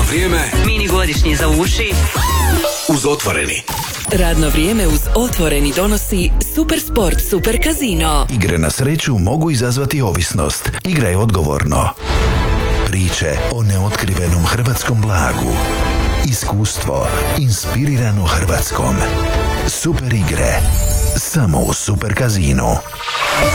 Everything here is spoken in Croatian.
vrijeme. Mini godišnji za uši. Uz Otvoreni. Radno vrijeme uz Otvoreni donosi Super Sport, Super Casino. Igre na sreću mogu izazvati ovisnost. Igraj odgovorno. Priče o neotkrivenom hrvatskom blagu. Iskustvo inspirirano Hrvatskom. Super igre. Samo u Super Casinu.